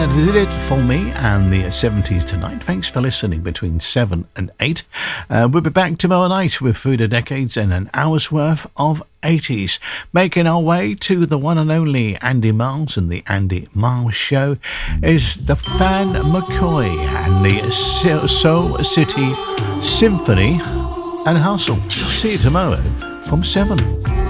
did it for me and the 70s tonight. Thanks for listening between 7 and 8. We'll be back tomorrow night with Through the Decades and an hour's worth of 80s. Making our way to the one and only Andy Miles and the Andy Miles Show is the Fan McCoy and the Soul City Symphony and Hustle. See you tomorrow from 7.